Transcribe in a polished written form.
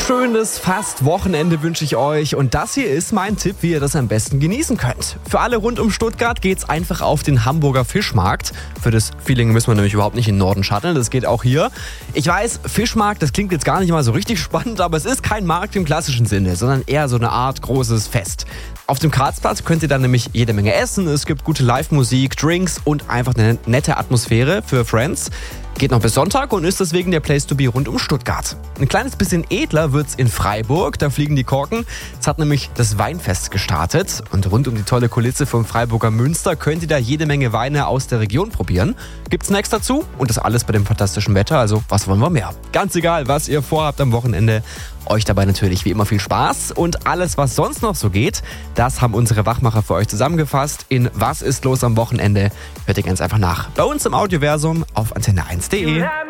schönes fast Wochenende wünsche ich euch und das hier ist mein Tipp, wie ihr das am besten genießen könnt. Für alle rund um Stuttgart geht's einfach auf den Hamburger Fischmarkt. Für das Feeling müssen wir nämlich überhaupt nicht in den Norden shutteln, das geht auch hier. Ich weiß, Fischmarkt, das klingt jetzt gar nicht mal so richtig spannend, aber es ist kein Markt im klassischen Sinne, sondern eher so eine Art großes Fest. Auf dem Karlsplatz könnt ihr dann nämlich jede Menge essen, es gibt gute Live-Musik, Drinks und einfach eine nette Atmosphäre für Friends. Geht noch bis Sonntag und ist deswegen der Place to be rund um Stuttgart. Ein kleines bisschen edler wird's in Freiburg, da fliegen die Korken. Es hat nämlich das Weinfest gestartet und rund um die tolle Kulisse vom Freiburger Münster könnt ihr da jede Menge Weine aus der Region probieren. Gibt's Snacks dazu und das alles bei dem fantastischen Wetter, also was wollen wir mehr? Ganz egal, was ihr vorhabt am Wochenende, euch dabei natürlich wie immer viel Spaß und alles, was sonst noch so geht, das haben unsere Wachmacher für euch zusammengefasst in Was ist los am Wochenende? Hört ihr ganz einfach nach. Bei uns im Audioversum auf antenne1.de.